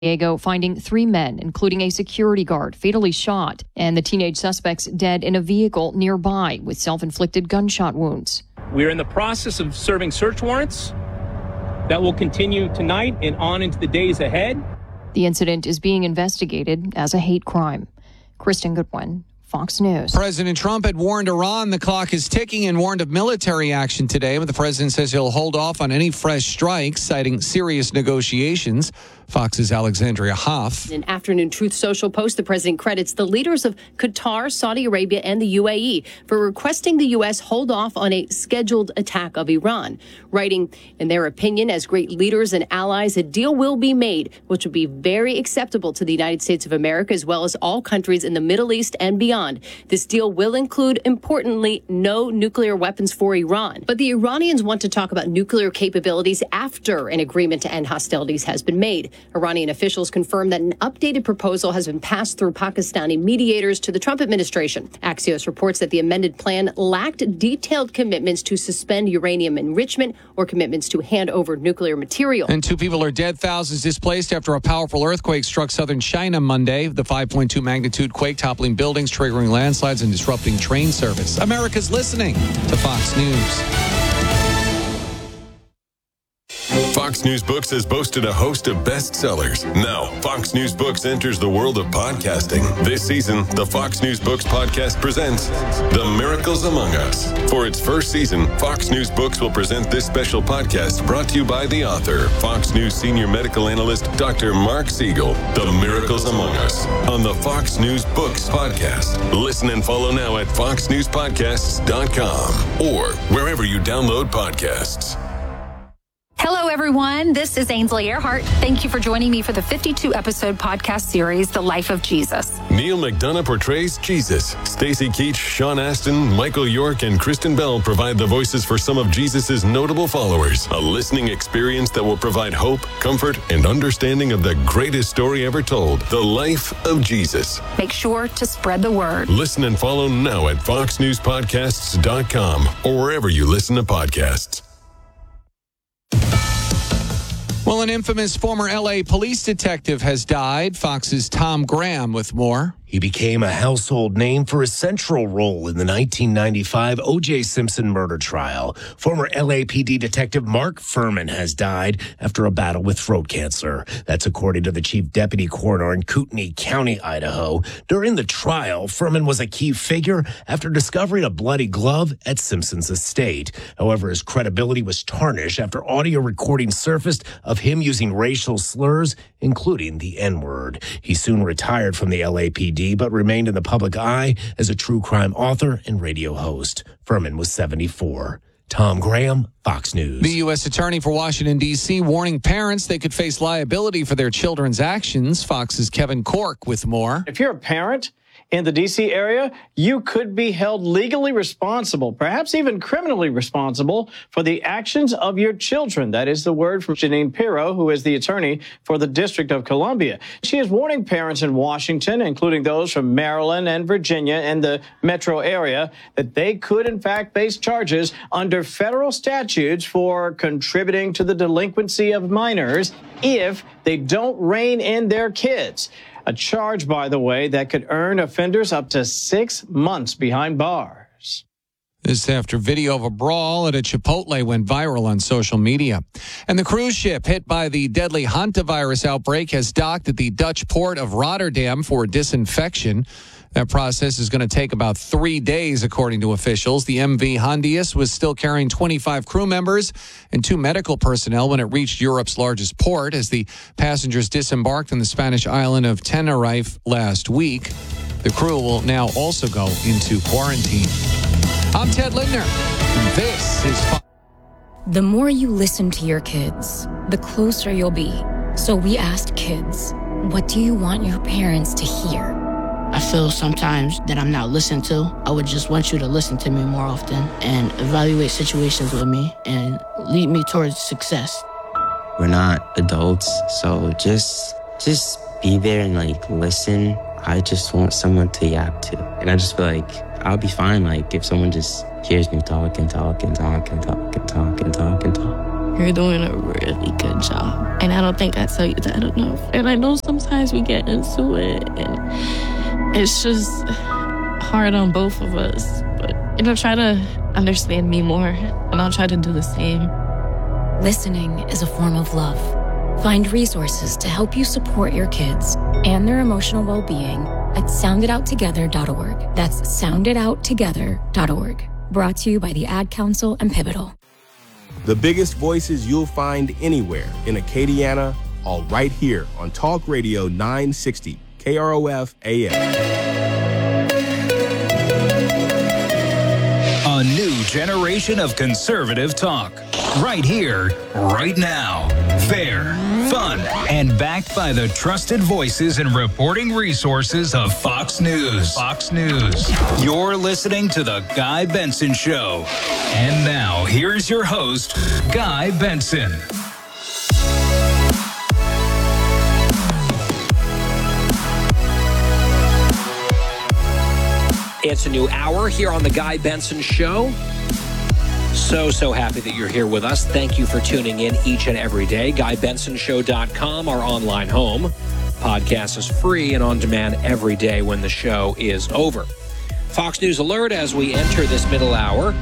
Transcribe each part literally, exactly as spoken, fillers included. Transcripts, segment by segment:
Diego finding three men, including a security guard, fatally shot, and the teenage suspects dead in a vehicle nearby with self-inflicted gunshot wounds. We're in the process of serving search warrants that will continue tonight and on into the days ahead. The incident is being investigated as a hate crime. Kristen Goodwin, Fox News. President Trump had warned Iran the clock is ticking and warned of military action today, but the president says he'll hold off on any fresh strikes, citing serious negotiations. Fox's Alexandria Hoff. In an afternoon Truth Social post, the president credits the leaders of Qatar, Saudi Arabia, and the U A E for requesting the U S hold off on a scheduled attack of Iran, writing, in their opinion, as great leaders and allies, a deal will be made, which would be very acceptable to the United States of America, as well as all countries in the Middle East and beyond. This deal will include, importantly, no nuclear weapons for Iran. But the Iranians want to talk about nuclear capabilities after an agreement to end hostilities has been made. Iranian officials confirmed that an updated proposal has been passed through Pakistani mediators to the Trump administration. Axios reports that the amended plan lacked detailed commitments to suspend uranium enrichment or commitments to hand over nuclear material. And two people are dead, thousands displaced after a powerful earthquake struck southern China Monday. The five point two magnitude quake toppling buildings, triggering landslides and disrupting train service. America's listening to Fox News. Fox News Books has boasted a host of bestsellers. Now, Fox News Books enters the world of podcasting. This season, the Fox News Books podcast presents The Miracles Among Us. For its first season, Fox News Books will present this special podcast brought to you by the author, Fox News senior medical analyst, Doctor Mark Siegel. The Miracles Among Us on the Fox News Books podcast. Listen and follow now at fox news podcasts dot com or wherever you download podcasts. Hello, everyone. This is Ainsley Earhart. Thank you for joining me for the fifty-two episode podcast series, The Life of Jesus. Neil McDonough portrays Jesus. Stacey Keach, Sean Astin, Michael York, and Kristen Bell provide the voices for some of Jesus' notable followers. A listening experience that will provide hope, comfort, and understanding of the greatest story ever told, The Life of Jesus. Make sure to spread the word. Listen and follow now at fox news podcasts dot com or wherever you listen to podcasts. Well, an infamous former L A police detective has died. Fox's Tom Graham with more. He became a household name for his central role in the nineteen ninety-five O J Simpson murder trial. Former L A P D detective Mark Furman has died after a battle with throat cancer. That's according to the chief deputy coroner in Kootenai County, Idaho. During the trial, Furman was a key figure after discovering a bloody glove at Simpson's estate. However, his credibility was tarnished after audio recordings surfaced of him using racial slurs, including the N-word. He soon retired from the L A P D, but remained in the public eye as a true crime author and radio host. Furman was seventy-four. Tom Graham, Fox News. The U S Attorney for Washington, D C warning parents they could face liability for their children's actions. Fox's Kevin Cork with more. If you're a parent in the D C area, you could be held legally responsible, perhaps even criminally responsible, for the actions of your children. That is the word from Janine Pirro, who is the attorney for the District of Columbia. She is warning parents in Washington, including those from Maryland and Virginia and the metro area, that they could, in fact, face charges under federal statutes for contributing to the delinquency of minors if they don't rein in their kids. A charge, by the way, that could earn offenders up to six months behind bars. This after video of a brawl at a Chipotle went viral on social media. And the cruise ship hit by the deadly hantavirus outbreak has docked at the Dutch port of Rotterdam for disinfection. That process is going to take about three days, according to officials. The M V Hondius was still carrying twenty-five crew members and two medical personnel when it reached Europe's largest port as the passengers disembarked on the Spanish island of Tenerife last week. The crew will now also go into quarantine. I'm Ted Lindner. This is... The more you listen to your kids, the closer you'll be. So we asked kids, what do you want your parents to hear? I feel sometimes that I'm not listened to. I would just want you to listen to me more often and evaluate situations with me and lead me towards success. We're not adults, so just just be there and like listen. I just want someone to yap to. And I just feel like I'll be fine like if someone just hears me talk and talk and talk and talk and talk and talk and talk. You're doing a really good job. And I don't think I tell you that enough. And I know sometimes we get into it, and it's just hard on both of us. But, you know, try to understand me more, and I'll try to do the same. Listening is a form of love. Find resources to help you support your kids and their emotional well-being at sound it out together dot org. That's sound it out together dot org. Brought to you by the Ad Council and Pivotal. The biggest voices you'll find anywhere in Acadiana, all right here on Talk Radio nine sixty K R O F A M. A new generation of conservative talk. Right here, right now. Fair, fun, and backed by the trusted voices and reporting resources of Fox News. Fox News. You're listening to The Guy Benson Show. And now, here's your host, Guy Benson. It's a new hour here on The Guy Benson Show. So, so happy that you're here with us. Thank you for tuning in each and every day. guy benson show dot com, our online home. Podcast is free and on demand every day when the show is over. Fox News alert as we enter this middle hour.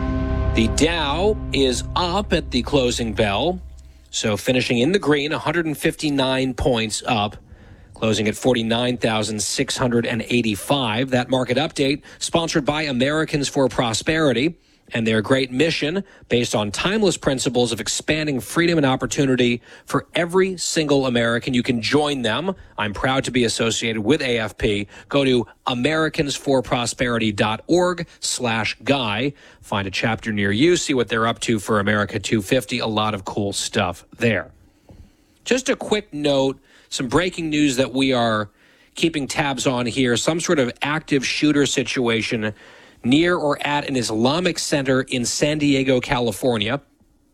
The Dow is up at the closing bell. So finishing in the green, one hundred fifty-nine points up. Closing at forty-nine thousand six hundred eighty-five. That market update sponsored by Americans for Prosperity and their great mission based on timeless principles of expanding freedom and opportunity for every single American. You can join them. I'm proud to be associated with A F P. Go to americans for prosperity dot org slash guy. Find a chapter near you. See what they're up to for America two fifty. A lot of cool stuff there. Just a quick note. Some breaking news that we are keeping tabs on here. Some sort of active shooter situation near or at an Islamic center in San Diego, California.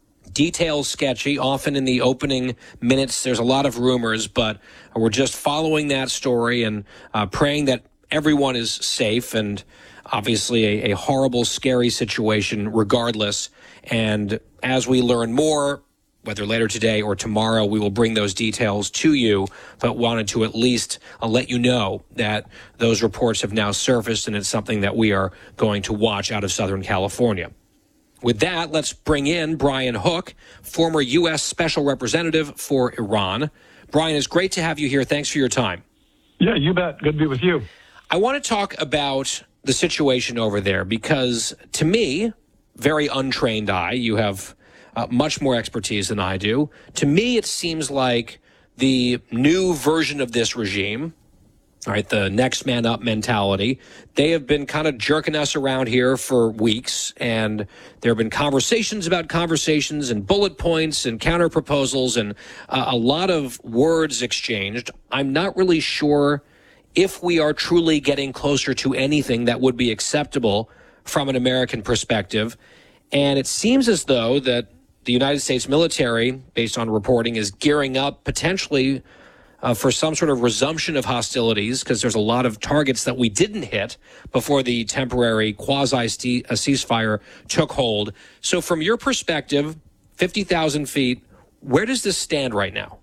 Details sketchy. Often in the opening minutes, there's a lot of rumors, but we're just following that story and uh, praying that everyone is safe, and obviously a, a horrible, scary situation regardless. And as we learn more, whether later today or tomorrow, we will bring those details to you, but wanted to at least uh, let you know that those reports have now surfaced, and it's something that we are going to watch out of Southern California. With that, let's bring in Brian Hook, former U S Special Representative for Iran. Brian, it's great to have you here. Thanks for your time. Yeah, you bet. Good to be with you. I want to talk about the situation over there because, to me, very untrained eye, you have Uh, much more expertise than I do. To me, it seems like the new version of this regime, all right, the next man up mentality, they have been kind of jerking us around here for weeks, and there have been conversations about conversations and bullet points and counter proposals and uh, a lot of words exchanged. I'm not really sure if we are truly getting closer to anything that would be acceptable from an American perspective. And it seems as though that the United States military, based on reporting, is gearing up potentially uh, for some sort of resumption of hostilities, because there's a lot of targets that we didn't hit before the temporary quasi-ceasefire took hold. So from your perspective, fifty thousand feet, where does this stand right now?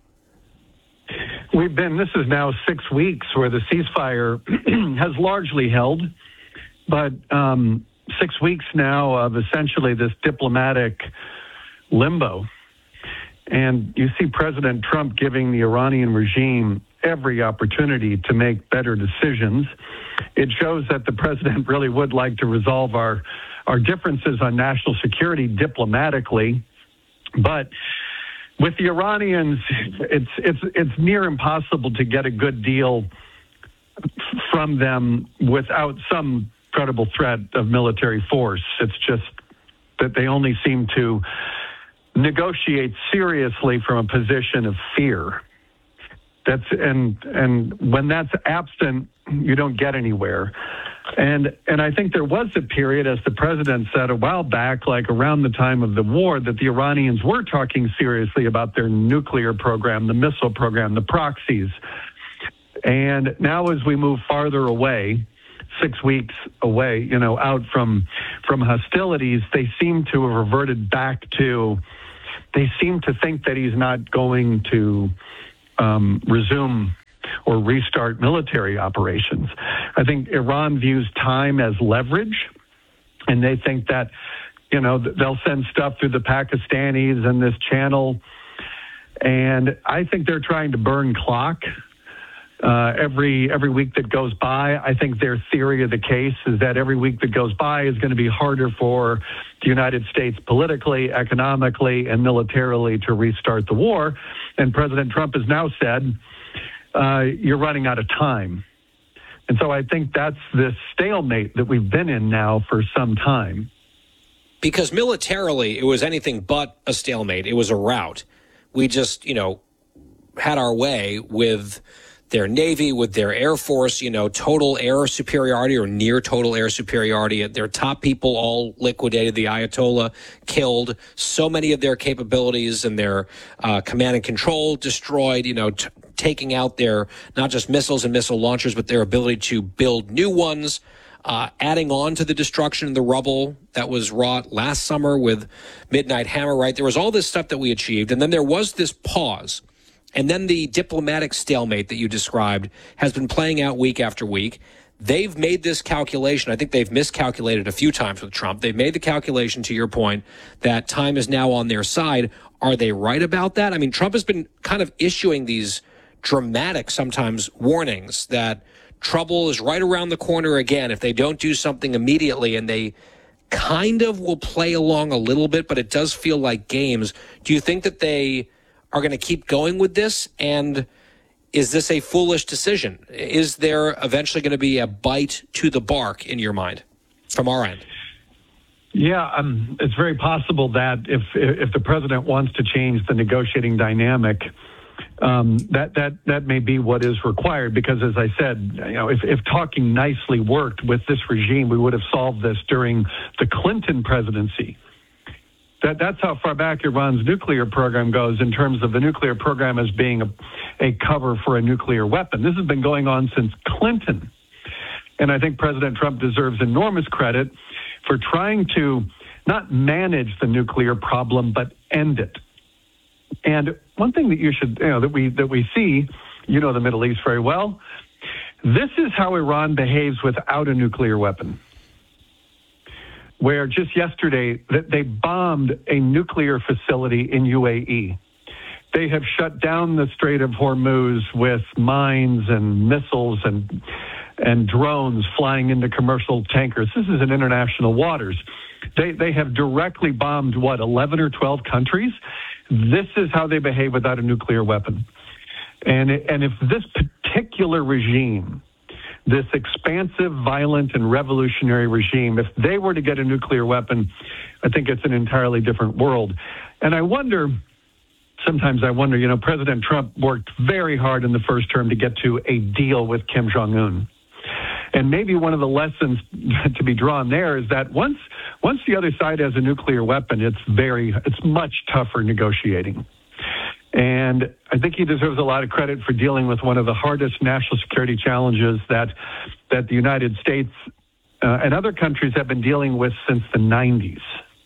We've been, this is now six weeks where the ceasefire has largely held, but um, six weeks now of essentially this diplomatic limbo. And you see President Trump giving the Iranian regime every opportunity to make better decisions. It shows that the president really would like to resolve our, our differences on national security diplomatically. But with the Iranians, it's, it's, it's near impossible to get a good deal from them without some credible threat of military force. It's just that they only seem to negotiate seriously from a position of fear. That's and and when that's absent, you don't get anywhere. And and I think there was a period, as the president said a while back, like around the time of the war, that the Iranians were talking seriously about their nuclear program, the missile program, the proxies. And now as we move farther away, six weeks away, you know, out from from hostilities, they seem to have reverted back to they seem to think that he's not going to um, resume or restart military operations. I think Iran views time as leverage, and they think that, you know, they'll send stuff through the Pakistanis and this channel. And I think they're trying to burn clock uh, every every week that goes by. I think their theory of the case is that every week that goes by is going to be harder for the United States politically, economically, and militarily to restart the war. And President Trump has now said, uh, you're running out of time. And so I think that's this stalemate that we've been in now for some time. Because militarily, it was anything but a stalemate. It was a rout. We just, you know, had our way with their Navy, with their Air Force, you know, total air superiority or near total air superiority. Their top people all liquidated. The Ayatollah killed. So many of their capabilities and their uh, command and control destroyed, you know, t- taking out their not just missiles and missile launchers, but their ability to build new ones. Uh, adding on to the destruction and the rubble that was wrought last summer with Midnight Hammer, right? There was all this stuff that we achieved, and then there was this pause. And then the diplomatic stalemate that you described has been playing out week after week. They've made this calculation. I think they've miscalculated a few times with Trump. They've made the calculation, to your point, that time is now on their side. Are they right about that? I mean, Trump has been kind of issuing these dramatic, sometimes, warnings that trouble is right around the corner again if they don't do something immediately, and they kind of will play along a little bit, but it does feel like games. Do you think that they are going to keep going with this? And is this a foolish decision? Is there eventually going to be a bite to the bark in your mind from our end? Yeah, um, it's very possible that if if the president wants to change the negotiating dynamic, Um, that that that may be what is required, because, as I said, you know, if, if talking nicely worked with this regime, we would have solved this during the Clinton presidency. That that's how far back Iran's nuclear program goes in terms of the nuclear program as being a, a cover for a nuclear weapon. This has been going on since Clinton, and I think President Trump deserves enormous credit for trying to not manage the nuclear problem but end it. And one thing that you should, you know, that we that we see, you know, the Middle East very well. This is how Iran behaves without a nuclear weapon. Where just yesterday that they bombed a nuclear facility in U A E. They have shut down the Strait of Hormuz with mines and missiles and and drones flying into commercial tankers. This is in international waters. They they have directly bombed, what, eleven or twelve countries? This is how they behave without a nuclear weapon. And, and if this particular regime, this expansive, violent, and revolutionary regime, if they were to get a nuclear weapon, I think it's an entirely different world. And I wonder, sometimes I wonder, you know, President Trump worked very hard in the first term to get to a deal with Kim Jong-un. And maybe one of the lessons to be drawn there is that once once the other side has a nuclear weapon, it's very it's much tougher negotiating. And I think he deserves a lot of credit for dealing with one of the hardest national security challenges that that the United States uh, and other countries have been dealing with since the nineties.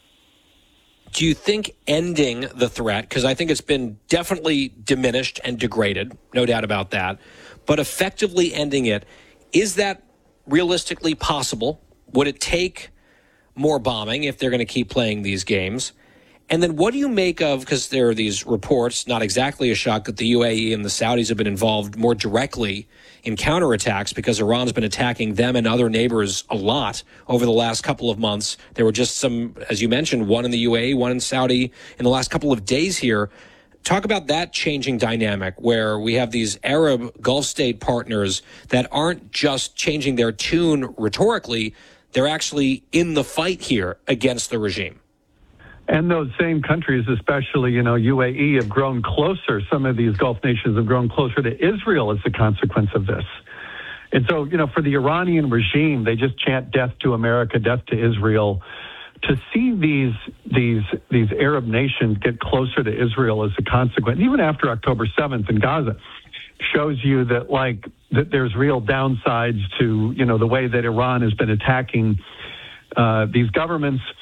Do you think ending the threat, because I think it's been definitely diminished and degraded, no doubt about that, but effectively ending it, is that realistically possible? Would it take more bombing if they're going to keep playing these games? And then what do you make of, because there are these reports, not exactly a shock, that the U A E and the Saudis have been involved more directly in counterattacks because Iran's been attacking them and other neighbors a lot over the last couple of months. There were just some, as you mentioned, one in the U A E, one in Saudi in the last couple of days here. Talk about that changing dynamic where we have these Arab Gulf state partners that aren't just changing their tune rhetorically, they're actually in the fight here against the regime. And those same countries, especially, you know, U A E, have grown closer. Some of these Gulf nations have grown closer to Israel as a consequence of this. And so, you know, for the Iranian regime, they just chant death to America, death to Israel. To see these these these Arab nations get closer to Israel as a consequence, even after October seventh in Gaza, shows you that, like, that there's real downsides to, you know, the way that Iran has been attacking uh, these governments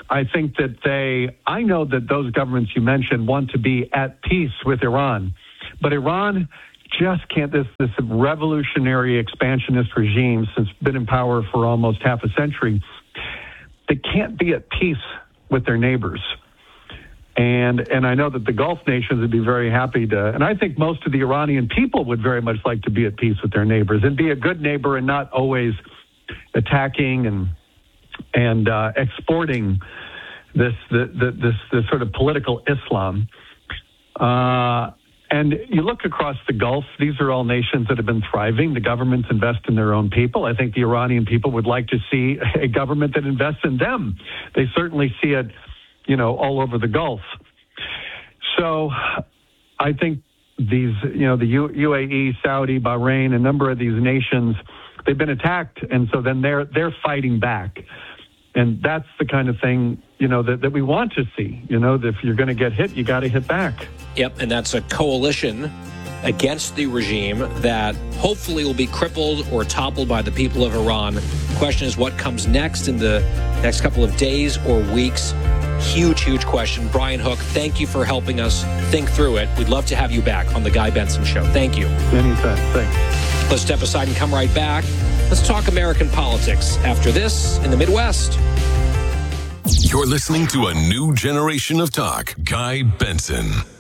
I think that they, I know that those governments you mentioned want to be at peace with Iran, but Iran just can't, this, this revolutionary expansionist regime, since been in power for almost half a century, they can't be at peace with their neighbors. And and I know that the Gulf nations would be very happy to, and I think most of the Iranian people would very much like to be at peace with their neighbors and be a good neighbor and not always attacking and and uh, exporting this the, the, this this sort of political Islam. Uh, and you look across the Gulf; these are all nations that have been thriving. The governments invest in their own people. I think the Iranian people would like to see a government that invests in them. They certainly see it, you know, all over the Gulf. So I think these, you know, the U- UAE, Saudi, Bahrain, a number of these nations, they've been attacked. And so then they're, they're fighting back. And that's the kind of thing, you know, that, that we want to see. You know, that if you're going to get hit, you got to hit back. Yep, and that's a coalition against the regime that hopefully will be crippled or toppled by the people of Iran. The question is what comes next in the next couple of days or weeks. Huge, huge question. Brian Hook, thank you for helping us think through it. We'd love to have you back on The Guy Benson Show. Thank you. Anytime. Thanks. Let's step aside and come right back. Let's talk American politics after this in the Midwest. You're listening to a new generation of talk. Guy Benson.